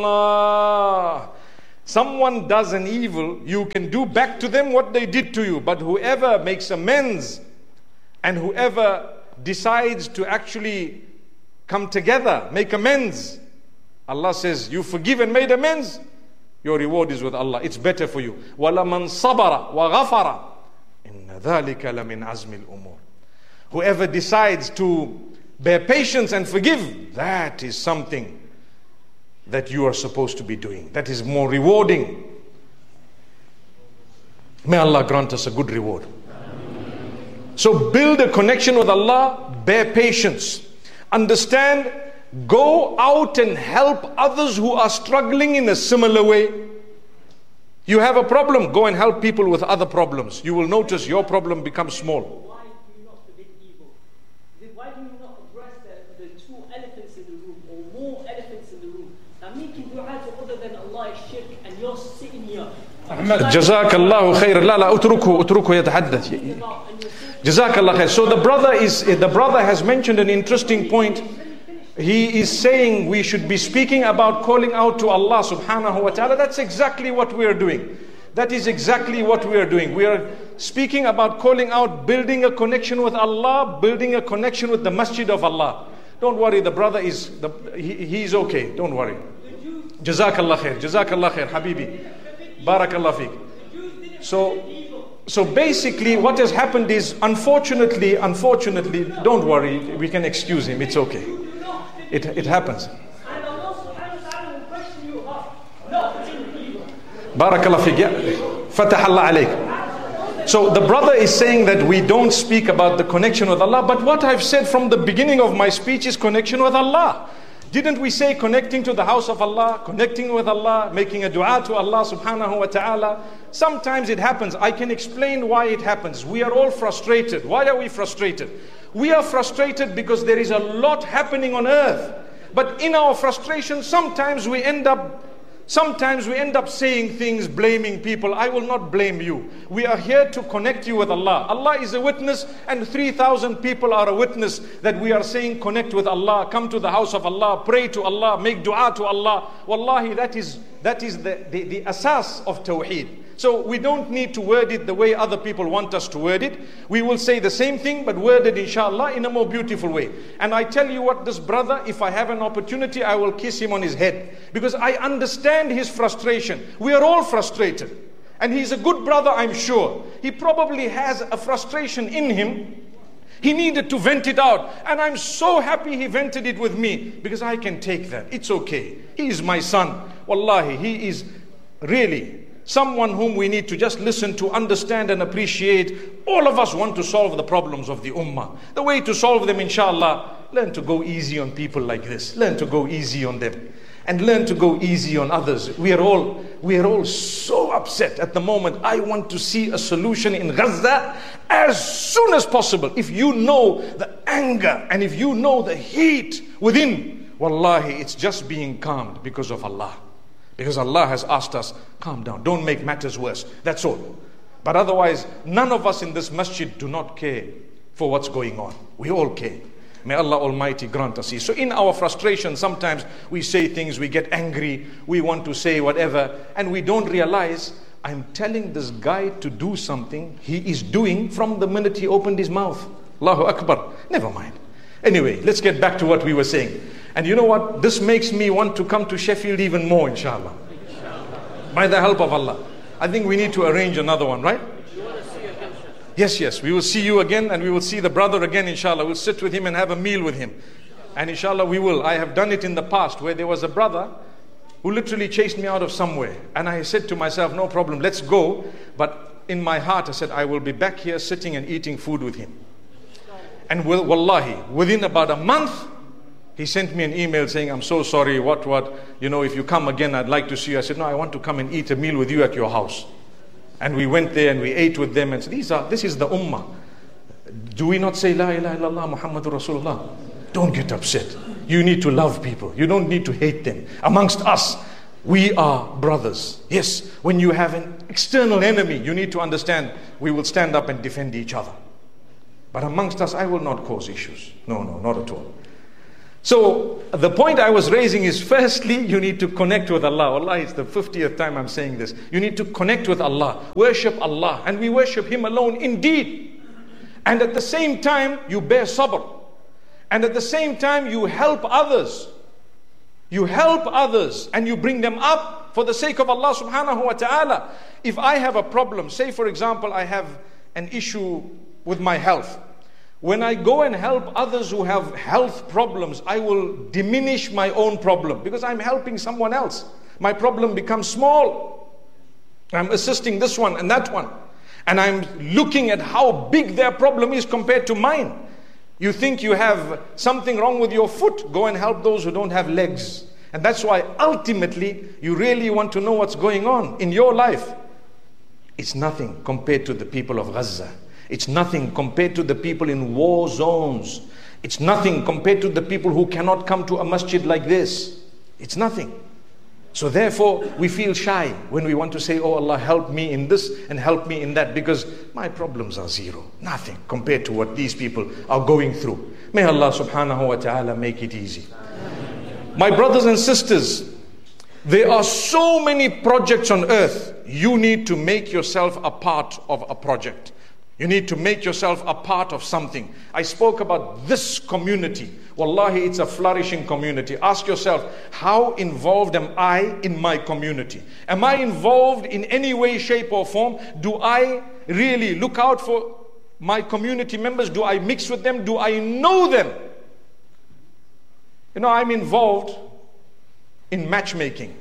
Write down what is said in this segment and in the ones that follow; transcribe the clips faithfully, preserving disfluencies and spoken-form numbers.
Allah. Someone does an evil, you can do back to them what they did to you. But whoever makes amends and whoever decides to actually come together, make amends, Allah says, you forgive and made amends, your reward is with Allah. It's better for you. وَلَمَنْ صَبَرَ وَغَفَرَ إِنَّ ذَلِكَ لَمِنْ عَزْمِ الْأُمُورِ. Whoever decides to bear patience and forgive, that is something that you are supposed to be doing. That is more rewarding. May Allah grant us a good reward. So build a connection with Allah, bear patience. Understand, go out and help others who are struggling in a similar way. You have a problem, go and help people with other problems. You will notice your problem becomes small. Why do you not forbid evil? Why do you not address the, the two elephants in the room or more elephants in the room? Now making dua to other than Allah is shirk, and you're sitting here. جزاك الله خير. لا لا اتركه اتركه يتحدث. جزاك الله خير. So the brother is the brother has mentioned an interesting point. He is saying we should be speaking about calling out to Allah subhanahu wa ta'ala. That's exactly what we are doing. That is exactly what we are doing. We are speaking about calling out, building a connection with Allah, building a connection with the masjid of Allah. Don't worry, the brother is, the, he, he's okay. Don't worry. Jazakallah khair. Jazakallah khair, Habibi. Barakallah fiqh. So, so basically what has happened is, unfortunately, unfortunately, don't worry, we can excuse him. It's okay. It, it happens. Barakallah fiqh. Fatah Allah alayk. So the brother is saying that we don't speak about the connection with Allah, but what I've said from the beginning of my speech is connection with Allah. Didn't we say connecting to the house of Allah, connecting with Allah, making a dua to Allah subhanahu wa ta'ala? Sometimes it happens. I can explain why it happens. We are all frustrated. Why are we frustrated? We are frustrated because there is a lot happening on earth. But in our frustration, sometimes we end up Sometimes we end up saying things, blaming people. I will not blame you. We are here to connect you with Allah. Allah is a witness, and three thousand people are a witness that we are saying connect with Allah, come to the house of Allah, pray to Allah, make dua to Allah. Wallahi, that is, that is the, the, the asas of Tawheed. So we don't need to word it the way other people want us to word it. We will say the same thing, but worded inshallah in a more beautiful way. And I tell you what, this brother, if I have an opportunity, I will kiss him on his head. Because I understand his frustration. We are all frustrated. And he's a good brother, I'm sure. He probably has a frustration in him. He needed to vent it out. And I'm so happy he vented it with me. Because I can take that. It's okay. He is my son. Wallahi, he is really someone whom we need to just listen to, understand and appreciate. All of us want to solve the problems of the ummah. The way to solve them, inshallah, learn to go easy on people like this. Learn to go easy on them. And learn to go easy on others. We are all, we are all so upset at the moment. I want to see a solution in Gaza as soon as possible. If you know the anger and if you know the heat within, wallahi, it's just being calmed because of Allah. Because Allah has asked us, calm down, don't make matters worse. That's all. But otherwise, none of us in this masjid do not care for what's going on. We all care. May Allah Almighty grant us ease. So in our frustration, sometimes we say things, we get angry, we want to say whatever, and we don't realize, I'm telling this guy to do something he is doing from the minute he opened his mouth. Allahu Akbar. Never mind. Anyway, let's get back to what we were saying. And you know what? This makes me want to come to Sheffield even more, inshallah. By the help of Allah. I think we need to arrange another one, right? Yes, yes. We will see you again, and we will see the brother again, inshallah. We'll sit with him and have a meal with him. And inshallah we will. I have done it in the past where there was a brother who literally chased me out of somewhere. And I said to myself, no problem, let's go. But in my heart I said, I will be back here sitting and eating food with him. And wallahi, within about a month, he sent me an email saying, I'm so sorry, what, what, you know, if you come again, I'd like to see you. I said, no, I want to come and eat a meal with you at your house. And we went there and we ate with them and said, these are, this is the ummah. Do we not say, La ilaha illallah Muhammadur Rasulullah? Don't get upset. You need to love people. You don't need to hate them. Amongst us, we are brothers. Yes, when you have an external enemy, you need to understand, we will stand up and defend each other. But amongst us, I will not cause issues. No, no, not at all. So the point I was raising is, firstly, you need to connect with Allah. Allah, it's the fiftieth time I'm saying this. You need to connect with Allah, worship Allah, and we worship Him alone indeed. And at the same time, you bear sabr. And at the same time, you help others. You help others and you bring them up for the sake of Allah subhanahu wa ta'ala. If I have a problem, say for example, I have an issue with my health. When I go and help others who have health problems, I will diminish my own problem because I'm helping someone else. My problem becomes small. I'm assisting this one and that one. And I'm looking at how big their problem is compared to mine. You think you have something wrong with your foot, go and help those who don't have legs. And that's why ultimately you really want to know what's going on in your life. It's nothing compared to the people of Gaza. It's nothing compared to the people in war zones. It's nothing compared to the people who cannot come to a masjid like this. It's nothing. So therefore, we feel shy when we want to say, oh Allah, help me in this and help me in that, because my problems are zero. Nothing compared to what these people are going through. May Allah subhanahu wa ta'ala make it easy. My brothers and sisters, there are so many projects on earth. You need to make yourself a part of a project. You need to make yourself a part of something. I spoke about this community. Wallahi, it's a flourishing community. Ask yourself, how involved am I in my community? Am I involved in any way, shape or form? Do I really look out for my community members? Do I mix with them? Do I know them? You know, I'm involved in matchmaking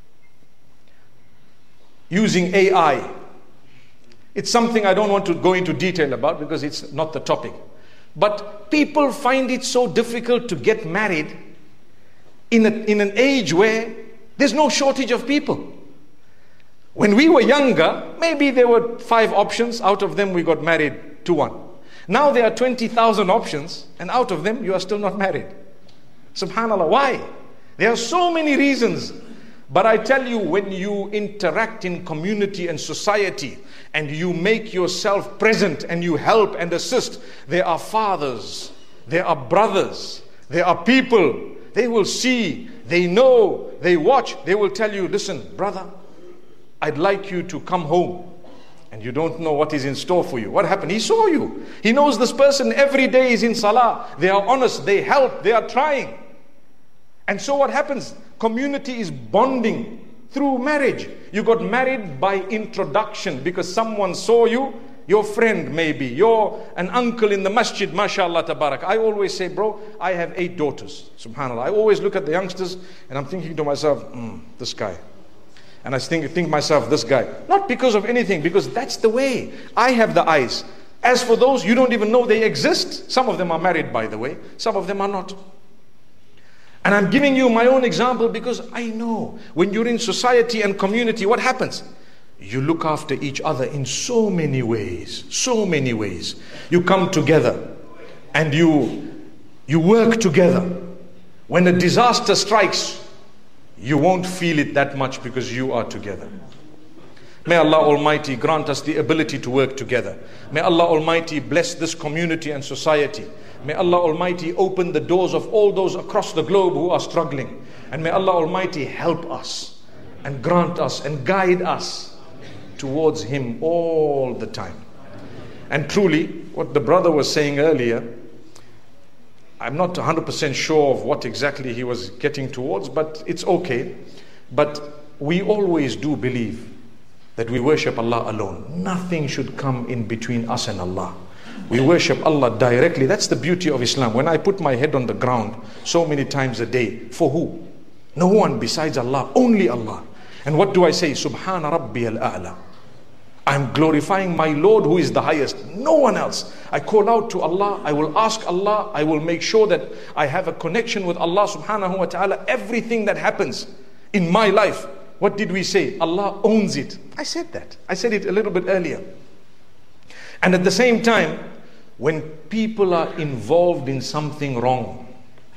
using A I. It's something I don't want to go into detail about because it's not the topic. But people find it so difficult to get married in, a, in an age where there's no shortage of people. When we were younger, maybe there were five options. Out of them, we got married to one. Now there are twenty thousand options, and out of them, you are still not married. Subhanallah, why? There are so many reasons. But I tell you, when you interact in community and society, and you make yourself present and you help and assist, there are fathers, there are brothers, there are people. They will see, they know, they watch. They will tell you, listen, brother, I'd like you to come home. And you don't know what is in store for you. What happened? He saw you. He knows this person every day is in salah. They are honest, they help, they are trying. And so what happens? Community is bonding through marriage. You got married by introduction because someone saw you. Your friend maybe, you're an uncle in the masjid, mashallah, tabarak. I always say, bro, I have eight daughters, subhanallah. I always look at the youngsters and I'm thinking to myself, mm, this guy. And I think, think myself, this guy. Not because of anything, because that's the way. I have the eyes. As for those, you don't even know they exist. Some of them are married, by the way. Some of them are not. And I'm giving you my own example because I know when you're in society and community, what happens? You look after each other in so many ways, so many ways. You come together and you, you work together. When a disaster strikes, you won't feel it that much because you are together. May Allah Almighty grant us the ability to work together. May Allah Almighty bless this community and society. May Allah Almighty open the doors of all those across the globe who are struggling. And may Allah Almighty help us and grant us and guide us towards Him all the time. And truly, what the brother was saying earlier, I'm not one hundred percent sure of what exactly he was getting towards, but it's okay. But we always do believe that we worship Allah alone. Nothing should come in between us and Allah. We worship Allah directly. That's the beauty of Islam. When I put my head on the ground so many times a day, for who? No one besides Allah, only Allah. And what do I say? Subhana Rabbi al-A'la. I'm glorifying my Lord who is the highest, no one else. I call out to Allah, I will ask Allah, I will make sure that I have a connection with Allah subhanahu wa ta'ala. Everything that happens in my life, what did we say? Allah owns it. I said that. I said it a little bit earlier. And at the same time, when people are involved in something wrong,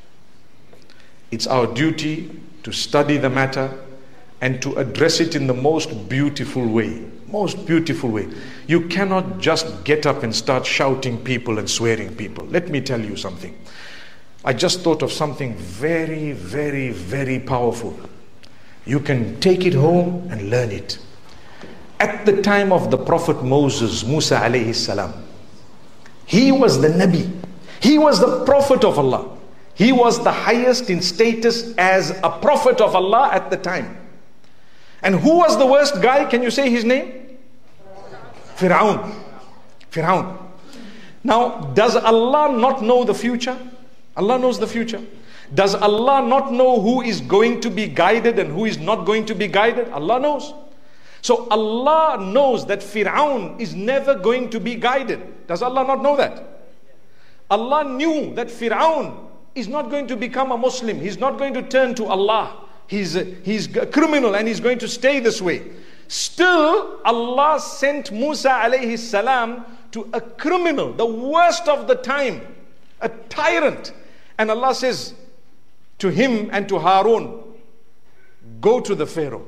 it's our duty to study the matter and to address it in the most beautiful way. Most beautiful way. You cannot just get up and start shouting people and swearing people. Let me tell you something. I just thought of something very, very, very powerful. You can take it home and learn it. At the time of the Prophet Moses, Musa alayhi salam, he was the Nabi. He was the Prophet of Allah. He was the highest in status as a Prophet of Allah at the time. And who was the worst guy? Can you say his name? Fir'aun. Fir'aun. Now, does Allah not know the future? Allah knows the future. Does Allah not know who is going to be guided and who is not going to be guided? Allah knows. So Allah knows that Fir'aun is never going to be guided. Does Allah not know that? Allah knew that Fir'aun is not going to become a Muslim. He's not going to turn to Allah. He's a, he's a criminal and he's going to stay this way. Still, Allah sent Musa alayhi salam to a criminal, the worst of the time, a tyrant. And Allah says to him and to Harun, go to the Pharaoh.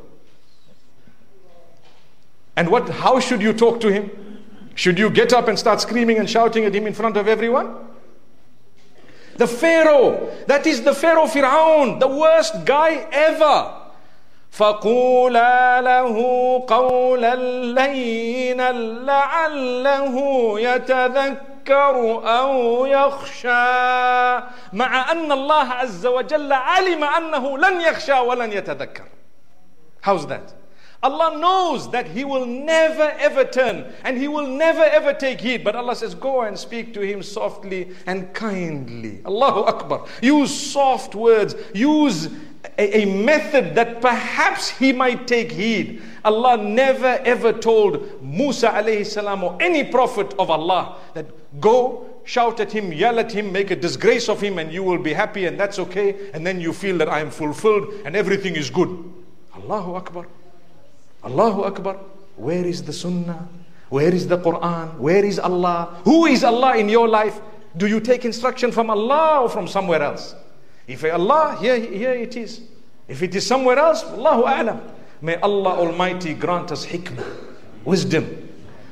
And what? How should you talk to him? Should you get up and start screaming and shouting at him in front of everyone? The Pharaoh, that is the Pharaoh Fir'aun, the worst guy ever. فَقُولَا لَهُ قَوْلًا لَيِّنًا لَعَلَّهُ يَتَذَكَّرُ أَوْ يَخْشَى مع أن الله عز وجل علم أنه لن يخشى ولن يتذكر. How's that? Allah knows that he will never ever turn and he will never ever take heed. But Allah says, go and speak to him softly and kindly. Allahu Akbar. Use soft words. Use a, a method that perhaps he might take heed. Allah never ever told Musa alayhi salam or any prophet of Allah that go, shout at him, yell at him, make a disgrace of him and you will be happy and that's okay. And then you feel that I am fulfilled and everything is good. Allahu Akbar. Allahu Akbar. Where is the Sunnah? Where is the Quran? Where is Allah? Who is Allah in your life? Do you take instruction from Allah or from somewhere else? If Allah, here, here it is. If it is somewhere else, Allahu A'lam. May Allah Almighty grant us hikmah, wisdom.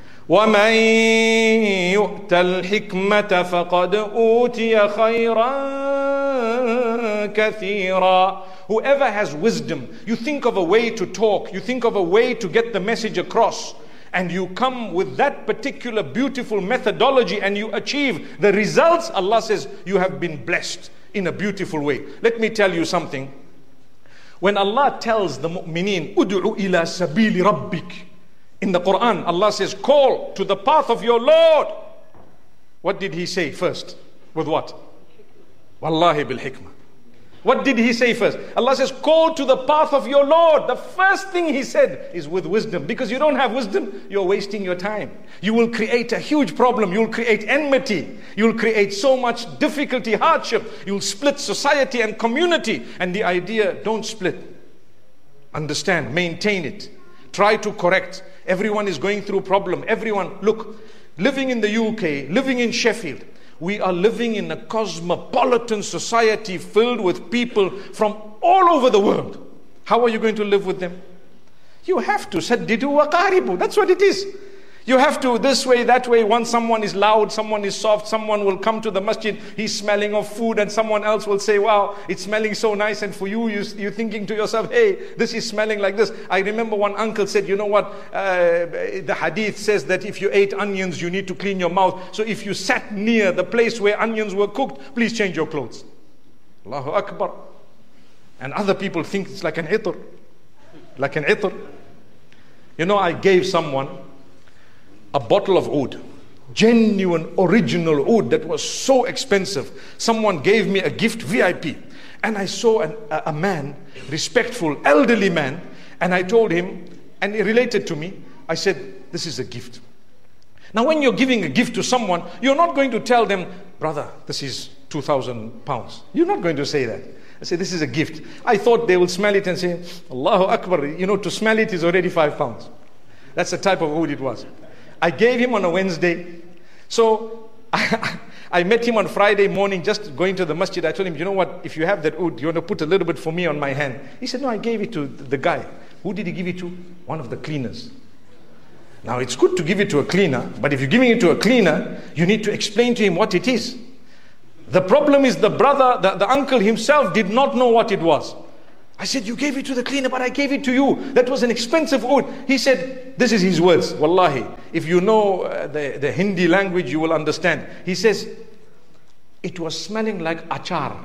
وَمَن يُؤْتَ الْحِكْمَةَ فَقَدْ أُوتِيَ خَيْرًا كَثِيرًا. Whoever has wisdom, you think of a way to talk, you think of a way to get the message across, and you come with that particular beautiful methodology and you achieve the results, Allah says you have been blessed in a beautiful way. Let me tell you something. When Allah tells the mu'mineen, Udu'u ila sabili rabbik, in the Quran, Allah says, call to the path of your Lord. What did He say first? With what? Wallahi bil hikmah. What did He say first? Allah says, call to the path of your Lord. The first thing He said is with wisdom. Because you don't have wisdom, you're wasting your time. You will create a huge problem. You'll create enmity. You'll create so much difficulty, hardship. You'll split society and community. And the idea, don't split. Understand, maintain it. Try to correct. Everyone is going through problem. Everyone, look, living in the U K, living in Sheffield, we are living in a cosmopolitan society filled with people from all over the world. How are you going to live with them? You have to saddidu wa qaribu. That's what it is. You have to this way, that way. Once someone is loud, someone is soft, someone will come to the masjid, he's smelling of food, and someone else will say, wow, it's smelling so nice. And for you, you you're thinking to yourself, hey, this is smelling like this. I remember one uncle said, you know what, uh, the hadith says that if you ate onions, you need to clean your mouth. So if you sat near the place where onions were cooked, please change your clothes. Allahu Akbar. And other people think it's like an itr. Like an itr. You know, I gave someone a bottle of oud, genuine original oud that was so expensive. Someone gave me a gift, V I P, and I saw an, a, a man, respectful elderly man, and I told him, and he related to me, I said, this is a gift. Now when you're giving a gift to someone, you're not going to tell them, brother, this is two thousand pounds. You're not going to say that. I say, this is a gift. I thought they will smell it and say, Allahu Akbar, you know, to smell it is already five pounds. That's the type of oud it was. I gave him on a Wednesday. So I, I met him on Friday morning, just going to the masjid. I told him, you know what, if you have that oud, you want to put a little bit for me on my hand. He said, no, I gave it to the guy. Who did he give it to? One of the cleaners. Now it's good to give it to a cleaner, but if you're giving it to a cleaner, you need to explain to him what it is. The problem is the brother, the, the uncle himself did not know what it was. I said, you gave it to the cleaner, but I gave it to you. That was an expensive oud. He said, this is his words. Wallahi, if you know uh, the, the Hindi language, you will understand. He says, it was smelling like achar.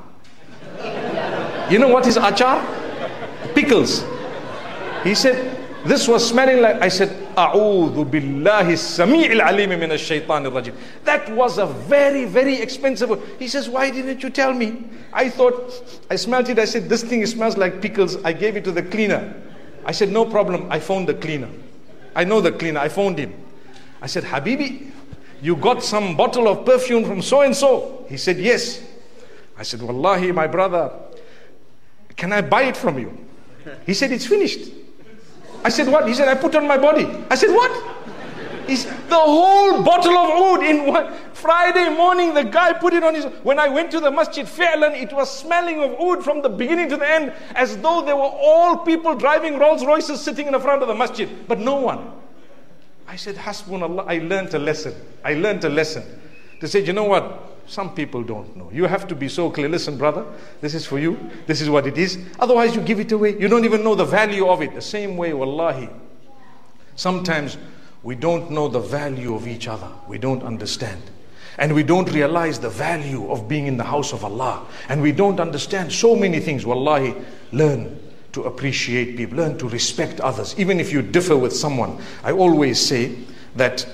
You know what is achar? Pickles. He said, this was smelling like, I said, A'udhu billahi sami'il alimi min ash-shaytanir rajim. That was a very, very expensive one. He says, why didn't you tell me? I thought, I smelled it, I said, this thing smells like pickles. I gave it to the cleaner. I said, no problem, I phoned the cleaner. I know the cleaner, I phoned him. I said, Habibi, you got some bottle of perfume from so-and-so? He said, yes. I said, Wallahi, my brother, can I buy it from you? He said, it's finished. I said, what? He said, I put on my body. I said, what? He said, the whole bottle of oud in one Friday morning, the guy put it on his. When I went to the masjid, fi'lan, it was smelling of oud from the beginning to the end, as though there were all people driving Rolls Royces sitting in the front of the masjid, but no one. I said, Hasbunallah, I learned a lesson. I learned a lesson. To say, you know what? Some people don't know. You have to be so clear. Listen, brother, this is for you. This is what it is. Otherwise, you give it away. You don't even know the value of it. The same way, wallahi, sometimes we don't know the value of each other. We don't understand. And we don't realize the value of being in the house of Allah. And we don't understand so many things. Wallahi, learn to appreciate people. Learn to respect others. Even if you differ with someone. I always say that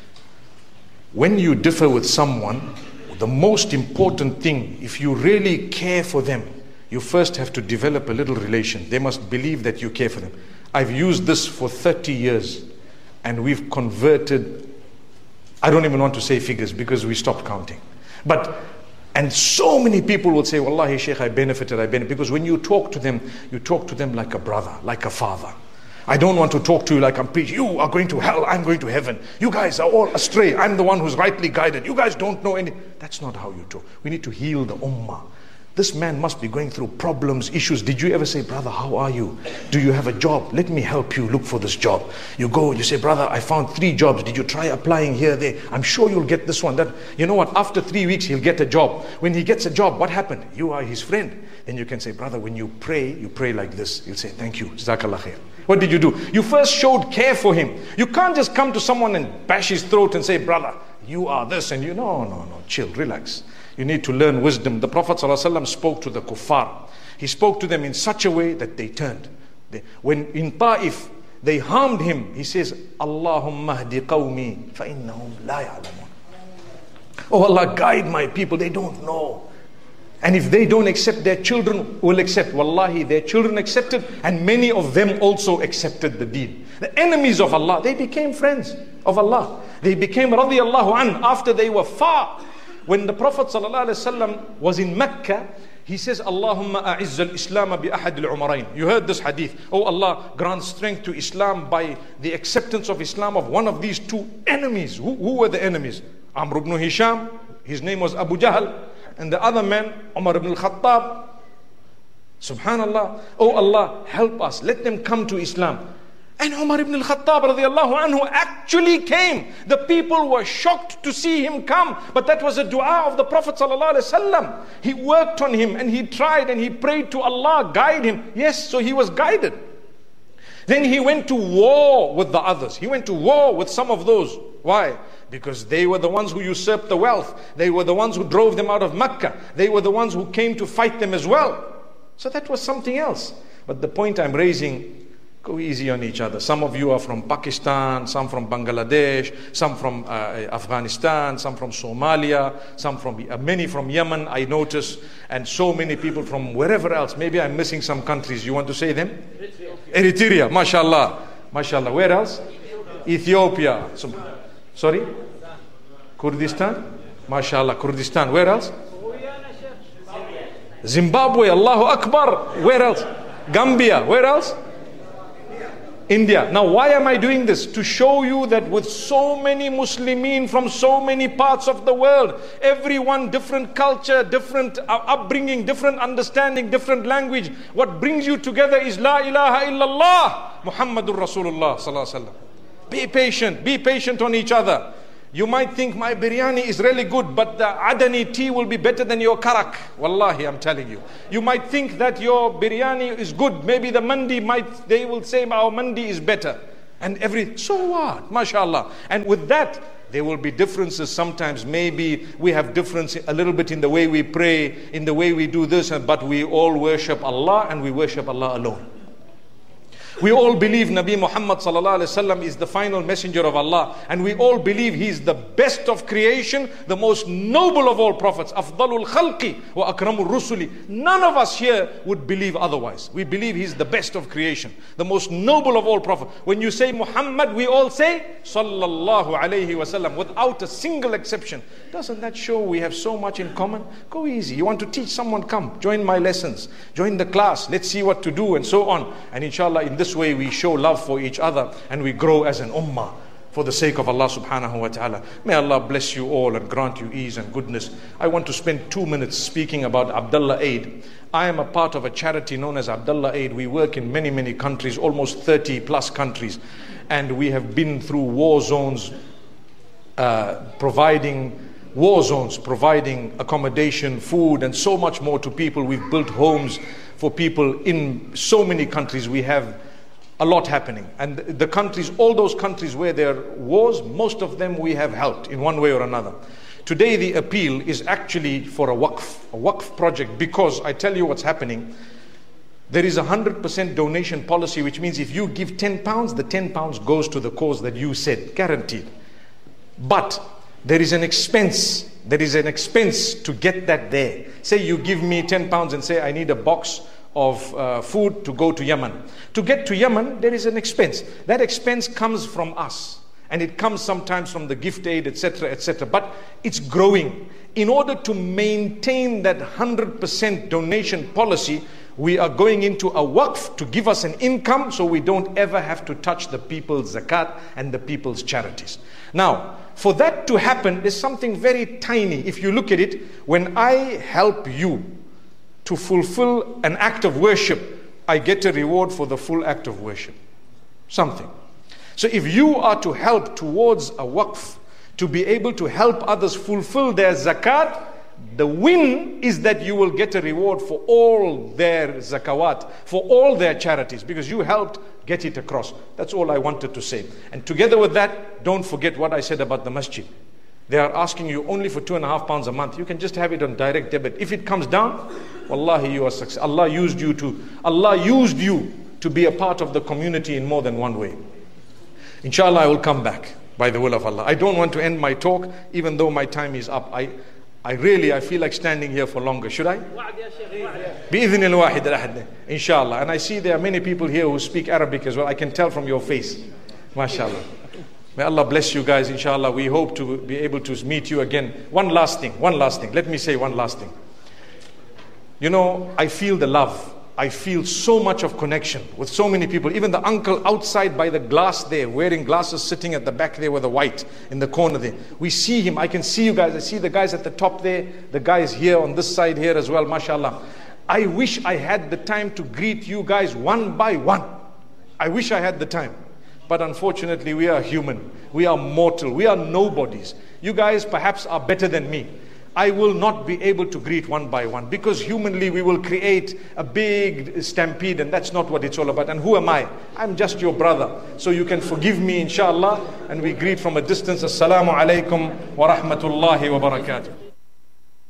when you differ with someone, the most important thing, if you really care for them, you first have to develop a little relation. They must believe that you care for them. I've used this for thirty years and we've converted, I don't even want to say figures because we stopped counting. But, and so many people will say, Wallahi Shaykh, I benefited, I benefited. Because when you talk to them, you talk to them like a brother, like a father. I don't want to talk to you like I'm preaching. You are going to hell, I'm going to heaven. You guys are all astray. I'm the one who's rightly guided. You guys don't know any. That's not how you talk. We need to heal the ummah. This man must be going through problems, issues. Did you ever say, brother, how are you? Do you have a job? Let me help you look for this job. You go, you say, brother, I found three jobs. Did you try applying here, there? I'm sure you'll get this one. That, you know what? After three weeks, he'll get a job. When he gets a job, what happened? You are his friend. Then you can say, brother, when you pray, you pray like this. You'll say, thank you. Jazakallah khair. What did you do? You first showed care for him. You can't just come to someone and bash his throat and say, brother, you are this and you. No, no, no. Chill, relax. You need to learn wisdom. The Prophet ﷺ spoke to the kuffar. He spoke to them in such a way that they turned. They, when in Ta'if, they harmed him. He says, Allahumma hdi qawmi fa innahum la ya'lamun. Oh Allah, guide my people. They don't know. And if they don't accept, their children will accept. Wallahi, their children accepted, and many of them also accepted the deen. The enemies of Allah, they became friends of Allah. They became radiyallahu an after they were far. When the Prophet ﷺ was in Mecca, he says, Allahumma a'izz al-Islam bi ahad al-umarain. You heard this hadith. Oh Allah, grant strength to Islam by the acceptance of Islam of one of these two enemies. Who, who were the enemies? Amr ibn Hisham, his name was Abu Jahl. And the other man, Umar ibn al-Khattab. Subhanallah. Oh Allah, help us. Let them come to Islam. And Umar ibn al-Khattab radiallahu anhu actually came. The people were shocked to see him come. But that was a dua of the Prophet sallallahu alaihi wasallam. He worked on him and he tried and he prayed to Allah, guide him. Yes, so he was guided. Then he went to war with the others. He went to war with some of those. Why? Because they were the ones who usurped the wealth. They were the ones who drove them out of Mecca. They were the ones who came to fight them as well. So that was something else. But the point I'm raising, go easy on each other. Some of you are from Pakistan, some from Bangladesh, some from uh, Afghanistan, some from Somalia, some from uh, many from Yemen, I notice, and so many people from wherever else. Maybe I'm missing some countries. You want to say them? Eritrea, Eritrea, mashallah. Mashallah. Where else? Ethiopia. Ethiopia. Sorry? Kurdistan? MashaAllah, Kurdistan. Where else? Zimbabwe, Allahu Akbar. Where else? Gambia. Where else? India. Now why am I doing this? To show you that with so many Muslimin from so many parts of the world, everyone different culture, different upbringing, different understanding, different language, what brings you together is La ilaha illallah Muhammadur Rasulullah sallallahu alaihi wasallam. Be patient, be patient on each other. You might think my biryani is really good, but the Adani tea will be better than your karak. Wallahi, I'm telling you. You might think that your biryani is good. Maybe the mandi might, they will say our mandi is better. And every, so what? MashaAllah. And with that, there will be differences sometimes. Maybe we have difference a little bit in the way we pray, in the way we do this, but we all worship Allah and we worship Allah alone. We all believe Nabi Muhammad sallallahu alaihi wasallam is the final messenger of Allah, and we all believe he is the best of creation, the most noble of all prophets, afdalul khalqi wa akramur rusuli. None of us here would believe otherwise. We believe he's the best of creation, the most noble of all prophets. When you say Muhammad, we all say sallallahu alaihi wasallam without a single exception. Doesn't that show we have so much in common? Go easy. You want to teach someone, come join my lessons, join the class, let's see what to do, and so on. And inshallah, in this This way we show love for each other and we grow as an ummah for the sake of Allah subhanahu wa ta'ala. May Allah bless you all and grant you ease and goodness. I want to spend two minutes speaking about Abdullah Aid. I am a part of a charity known as Abdullah Aid. We work in many, many countries, almost thirty plus countries. And we have been through war zones, uh, providing war zones, providing accommodation, food, and so much more to people. We've built homes for people in so many countries. We have a lot happening, and the countries, all those countries where there are wars, most of them we have helped in one way or another. Today the appeal is actually for a waqf, a waqf project, because I tell you what's happening. There is a hundred percent donation policy, which means if you give ten pounds, the ten pounds goes to the cause that you said, guaranteed. But there is an expense, there is an expense to get that there. Say you give me ten pounds and say I need a box of uh, food to go to Yemen. To get to Yemen, there is an expense. That expense comes from us. And it comes sometimes from the gift aid, et cetera, et cetera. But it's growing. In order to maintain that one hundred percent donation policy, we are going into a waqf to give us an income so we don't ever have to touch the people's zakat and the people's charities. Now, for that to happen, there's something very tiny. If you look at it, when I help you to fulfill an act of worship, I get a reward for the full act of worship. Something. So if you are to help towards a waqf, to be able to help others fulfill their zakat, the win is that you will get a reward for all their zakawat, for all their charities, because you helped get it across. That's all I wanted to say. And together with that, don't forget what I said about the masjid. They are asking you only for two and a half pounds a month. You can just have it on direct debit. If it comes down, wallahi, you are successful. Allah used you to, Allah used you to be a part of the community in more than one way. Inshallah, I will come back by the will of Allah. I don't want to end my talk, even though my time is up. I, I really, I feel like standing here for longer. Should I? بإذن الواحد الأحد. Inshallah. And I see there are many people here who speak Arabic as well. I can tell from your face. MashaAllah. May Allah bless you guys, inshallah. We hope to be able to meet you again. One last thing, one last thing. Let me say one last thing. You know, I feel the love. I feel so much of connection with so many people. Even the uncle outside by the glass there, wearing glasses, sitting at the back there with the white in the corner there. We see him. I can see you guys. I see the guys at the top there. The guys here on this side here as well, mashallah. I wish I had the time to greet you guys one by one. I wish I had the time. But unfortunately, we are human. We are mortal. We are nobodies. You guys perhaps are better than me. I will not be able to greet one by one, because humanly we will create a big stampede, and that's not what it's all about. And who am I? I'm just your brother. So you can forgive me, inshallah, and we greet from a distance. Assalamu alaikum wa rahmatullahi wa barakatuh.